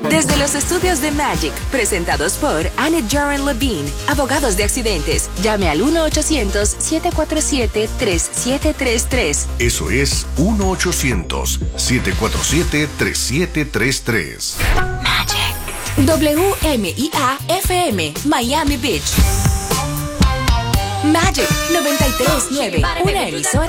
Desde los estudios de Magic, presentados por Annette Jaren Levine, abogados de accidentes. Llame al 1-800-747-3733. Eso es 1-800-747-3733. Magic. WMIA-FM, Miami Beach. Magic 93.9, una emisora